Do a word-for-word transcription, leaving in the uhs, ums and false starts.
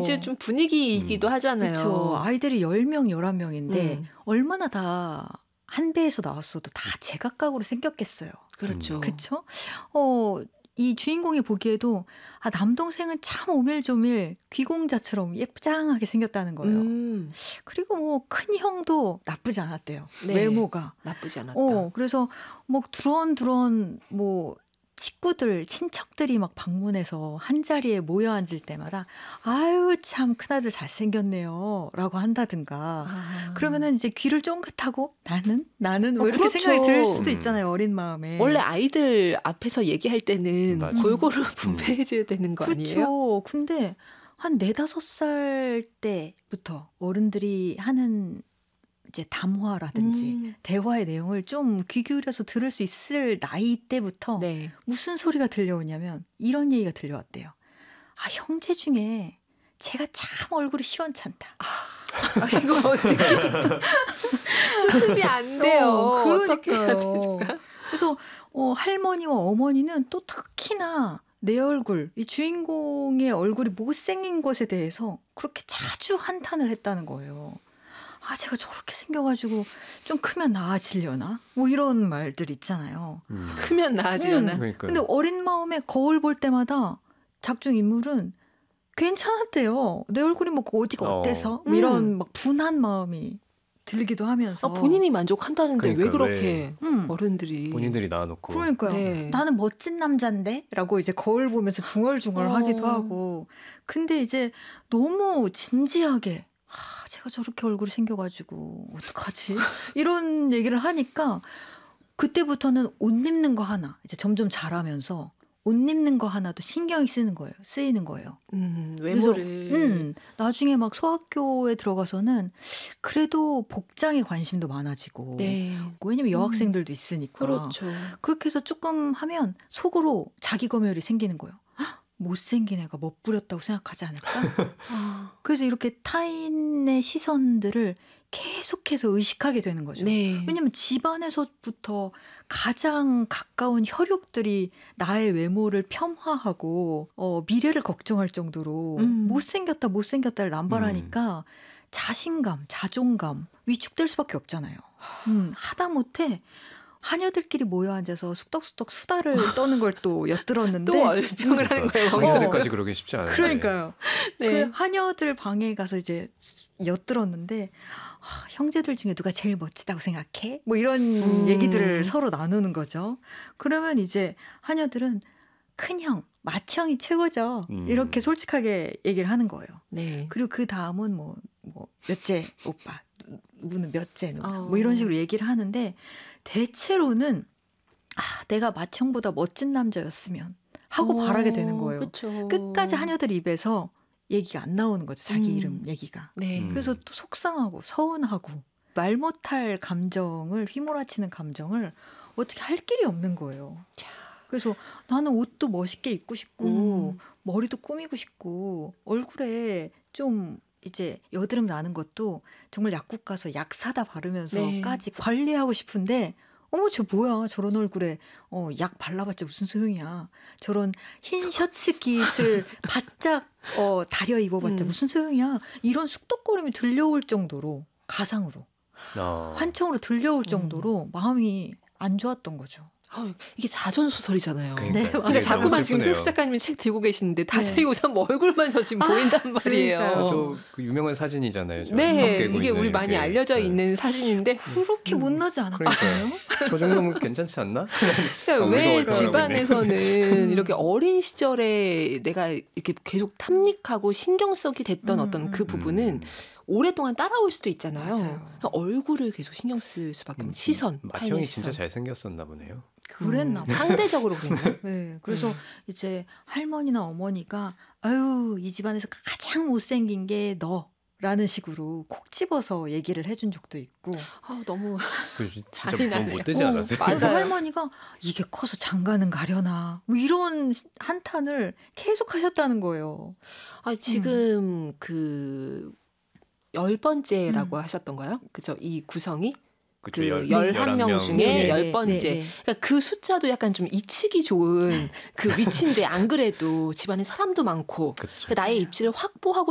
이제 좀 분위기이기도 음. 하잖아요. 그렇죠. 아이들이 열 명, 열한 명인데 음. 얼마나 다 한 배에서 나왔어도 다 제각각으로 생겼겠어요. 그렇죠. 그렇죠? 어, 이 주인공이 보기에도 아, 남동생은 참 오밀조밀 귀공자처럼 예쁘장하게 생겼다는 거예요. 음. 그리고 뭐 큰 형도 나쁘지 않았대요. 네. 외모가. 나쁘지 않았다. 어, 그래서 뭐 두런두런 뭐 친구들, 친척들이 막 방문해서 한자리에 모여 앉을 때마다 아유 참 큰아들 잘생겼네요 라고 한다든가 아. 그러면은 이제 귀를 쫑긋하고 나는? 나는? 뭐 어, 이렇게 그렇죠. 생각이 들 수도 있잖아요. 어린 마음에. 원래 아이들 앞에서 얘기할 때는 맞아. 골고루 분배해줘야 되는 거 아니에요? 그렇죠. 근데 한 네다섯 살 때부터 어른들이 하는 이제 담화라든지 음. 대화의 내용을 좀 귀 기울여서 들을 수 있을 나이 때부터 네. 무슨 소리가 들려오냐면 이런 얘기가 들려왔대요. 아, 형제 중에 제가 참 얼굴이 시원찮다. 아, 이거 어떻게 수습이 안 돼요. 어, 어떻게 해야 그러니까요. 될까? 그래서 어, 할머니와 어머니는 또 특히나 내 얼굴, 이 주인공의 얼굴이 못생긴 것에 대해서 그렇게 자주 한탄을 했다는 거예요. 아, 제가 저렇게 생겨가지고 좀 크면 나아지려나? 뭐 이런 말들 있잖아요. 음. 크면 나아지려나? 음. 그러니까요. 근데 어린 마음에 거울 볼 때마다 작중 인물은 괜찮았대요. 내 얼굴이 뭐 어디가 어. 어때서? 음. 이런 막 분한 마음이 들기도 하면서. 아, 본인이 만족한다는데 그러니까 왜 그렇게 음. 어른들이. 본인들이 낳아놓고. 그러니까요. 네. 나는 멋진 남잔데? 라고 이제 거울 보면서 중얼중얼 어. 하기도 하고. 근데 이제 너무 진지하게 아, 제가 저렇게 얼굴이 생겨가지고 어떡하지? 이런 얘기를 하니까 그때부터는 옷 입는 거 하나 이제 점점 자라면서 옷 입는 거 하나도 신경이 쓰는 거예요. 쓰이는 거예요. 음, 그래서, 외모를. 음, 나중에 막 소학교에 들어가서는 그래도 복장에 관심도 많아지고. 네. 왜냐면 여학생들도 있으니까. 그렇죠. 그렇게 해서 조금 하면 속으로 자기 검열이 생기는 거예요. 헉, 못생긴 애가 멋부렸다고 생각하지 않을까? 아, 그래서 이렇게 타인의 시선들을 계속해서 의식하게 되는 거죠. 네. 왜냐면 집안에서부터 가장 가까운 혈육들이 나의 외모를 폄하하고 어, 미래를 걱정할 정도로 음. 못생겼다 못생겼다를 남발하니까 자신감, 자존감 위축될 수밖에 없잖아요. 음, 하다못해 하녀들끼리 모여 앉아서 쑥덕쑥덕 수다를 떠는 걸 또 엿들었는데 또 얼평을 하는 거예요. 한 거기서. 살까지 그러기 쉽지 않아요. 그러니까요. 네. 그 하녀들 방에 가서 이제 엿들었는데 아, 형제들 중에 누가 제일 멋지다고 생각해? 뭐 이런 음. 얘기들을 서로 나누는 거죠. 그러면 이제 하녀들은 큰형, 맏형이 최고죠. 음. 이렇게 솔직하게 얘기를 하는 거예요. 네. 그리고 그 다음은 뭐, 뭐 몇째 오빠, 누구는 몇째 누나 어. 뭐 이런 식으로 얘기를 하는데 대체로는 아, 내가 맏형보다 멋진 남자였으면 하고 어, 바라게 되는 거예요. 그쵸. 끝까지 하녀들 입에서 얘기가 안 나오는 거죠. 자기 음. 이름 얘기가. 네. 음. 그래서 또 속상하고 서운하고 말 못할 감정을 휘몰아치는 감정을 어떻게 할 길이 없는 거예요. 그래서 나는 옷도 멋있게 입고 싶고 음. 머리도 꾸미고 싶고 얼굴에 좀 이제 여드름 나는 것도 정말 약국 가서 약 사다 바르면서까지 네. 관리하고 싶은데 어머 저 뭐야 저런 얼굴에 어, 약 발라봤자 무슨 소용이야. 저런 흰 셔츠 깃을 바짝 어, 다려 입어봤자 음. 무슨 소용이야. 이런 쑥덕거림이 들려올 정도로 가상으로 어. 환청으로 들려올 정도로 마음이 안 좋았던 거죠. 아, 이게 자전소설이잖아요. 그러니까요. 네, 그게 그러니까 자꾸만 너무 지금 슬프네요. 세 작가님이 책 들고 계시는데 네. 다자기 우선 뭐 얼굴만 저 지금 아, 보인단 말이에요. 그러니까요. 저 그 유명한 사진이잖아요. 저 네, 턱 깨고 이게 있는 우리 많이 게. 알려져 네. 있는 사진인데 그렇게 못나지 않았거든요. 그러니까요. 저 정도면 괜찮지 않나? 그러니까 아, 왜 우리가 집안에서는 이렇게 어린 시절에 내가 이렇게 계속 탐닉하고 신경 쓰게 됐던 음, 어떤 그 음. 부분은 음. 오랫동안 따라올 수도 있잖아요. 맞아요. 얼굴을 계속 신경 쓸 수밖에 없는 시선, 타인의 맏형이 시선. 진짜 잘생겼었나 보네요. 그랬나 음, 봐. 상대적으로 그랬나요? 네, 그래서 음. 이제 할머니나 어머니가 아유 이 집안에서 가장 못생긴 게 너라는 식으로 콕 집어서 얘기를 해준 적도 있고 아, 너무 그 진짜 잔인하네요. 너무 못되지 어, 않았어요? 그래서 맞아요. 할머니가 이게 커서 장가는 가려나 뭐 이런 한탄을 계속 하셨다는 거예요. 아, 지금 그 열 번째라고 음. 하셨던가요? 그죠? 이 구성이 그쵸, 그 열- 열한 명 열한 중에 네, 열 네, 번째. 네, 네. 그러니까 그 숫자도 약간 좀 이치기 좋은 그 위치인데 안 그래도 집안에 사람도 많고 그쵸. 나의 입지를 확보하고